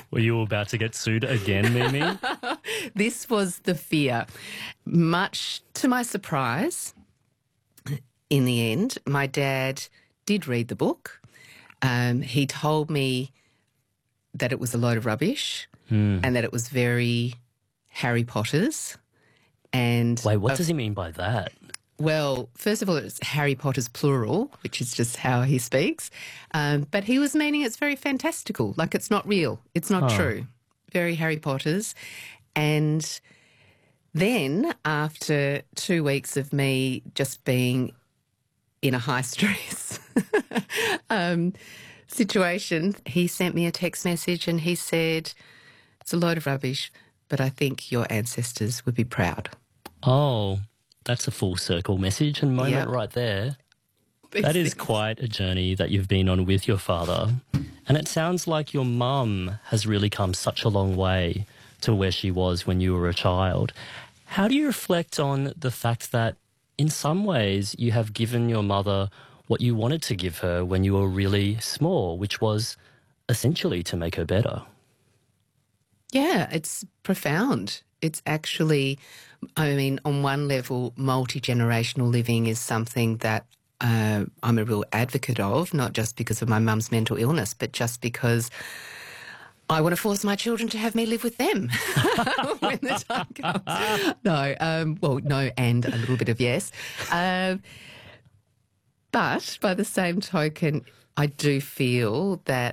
Were you about to get sued again, Mimi? This was the fear. Much to my surprise, in the end, my dad did read the book. He told me that it was a load of rubbish and that it was very Harry Potter's. And Wait, what does he mean by that? well, first of all, it's Harry Potter's plural, which is just how he speaks. But he was meaning it's very fantastical, like it's not real, it's not true. Very Harry Potter's. And then after 2 weeks of me just being in a high stress situation, he sent me a text message and he said, it's a load of rubbish, but I think your ancestors would be proud. Oh, that's a full circle message and moment Yep. right there. That is quite a journey that you've been on with your father. And it sounds like your mum has really come such a long way to where she was when you were a child. How do you reflect on the fact that in some ways you have given your mother what you wanted to give her when you were really small, which was essentially to make her better? Yeah, it's profound. It's actually, I mean, on one level, multi-generational living is something that I'm a real advocate of, not just because of my mum's mental illness, but just because I want to force my children to have me live with them when the time comes. No, well, no, and a little bit of yes. But by the same token, I do feel that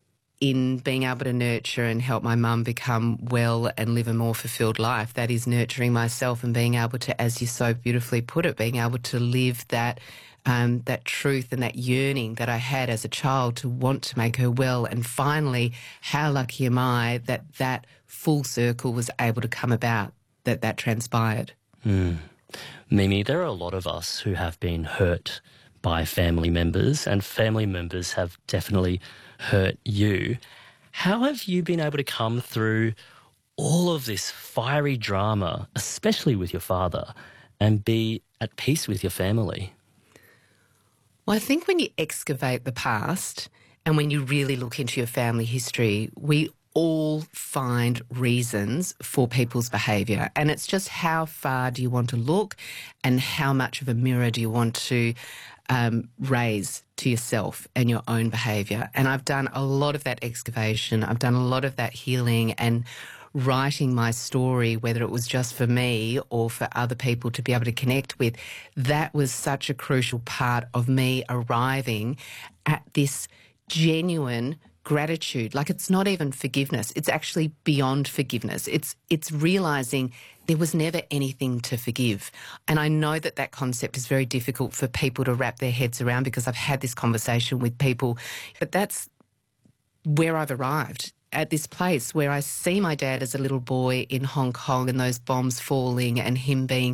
in being able to nurture and help my mum become well and live a more fulfilled life, that is nurturing myself and being able to, as you so beautifully put it, being able to live that that truth and that yearning that I had as a child to want to make her well. And finally, how lucky am I that that full circle was able to come about, that transpired. Mimi, there are a lot of us who have been hurt by family members, and family members have definitely hurt you. How have you been able to come through all of this fiery drama, especially with your father, and be at peace with your family? Well, I think when you excavate the past and when you really look into your family history, we all find reasons for people's behaviour. And it's just how far do you want to look and how much of a mirror do you want to raise to yourself and your own behaviour. And I've done a lot of that excavation. I've done a lot of that healing and writing my story, whether it was just for me or for other people to be able to connect with. That was such a crucial part of me arriving at this genuine gratitude. Like, it's not even forgiveness. It's actually beyond forgiveness. It's realising there was never anything to forgive. And I know that that concept is very difficult for people to wrap their heads around because I've had this conversation with people. But that's where I've arrived, at this place where I see my dad as a little boy in Hong Kong and those bombs falling and him being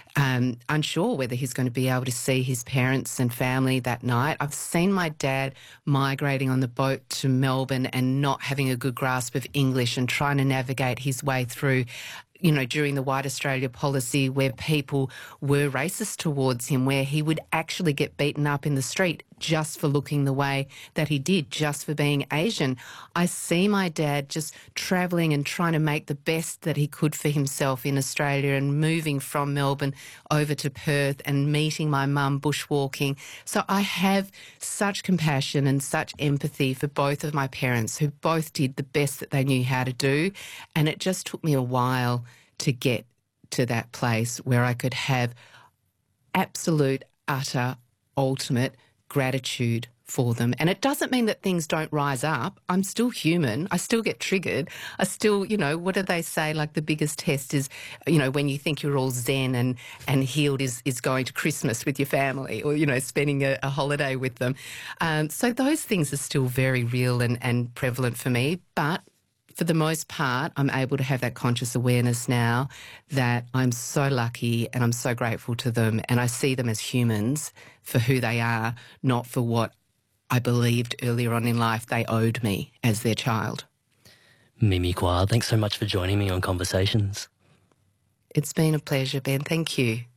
unsure whether he's going to be able to see his parents and family that night. I've seen my dad migrating on the boat to Melbourne and not having a good grasp of English and trying to navigate his way through, you know, during the White Australia policy where people were racist towards him, where he would actually get beaten up in the street just for looking the way that he did, just for being Asian. I see my dad just travelling and trying to make the best that he could for himself in Australia and moving from Melbourne over to Perth and meeting my mum bushwalking. So I have such compassion and such empathy for both of my parents who both did the best that they knew how to do. And it just took me a while to get to that place where I could have absolute, utter, ultimate gratitude for them. And it doesn't mean that things don't rise up. I'm still human. I still get triggered. I still, you know, what do they say? Like, the biggest test is, you know, when you think you're all zen and healed is going to Christmas with your family or, you know, spending a holiday with them. So those things are still very real and prevalent for me. But for the most part, I'm able to have that conscious awareness now that I'm so lucky and I'm so grateful to them, and I see them as humans for who they are, not for what I believed earlier on in life they owed me as their child. Mimi Kwa, thanks so much for joining me on Conversations. It's been a pleasure, Ben. Thank you.